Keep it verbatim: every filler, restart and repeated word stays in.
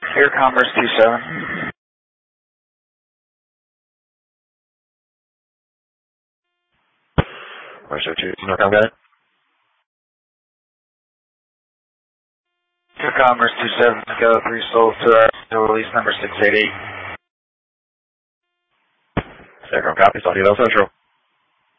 Air Commerce two seven. West two, NorCom got it? Air Commerce two seven, go three sold to our to release number six eight eight. Aircom copies, I'll do Central.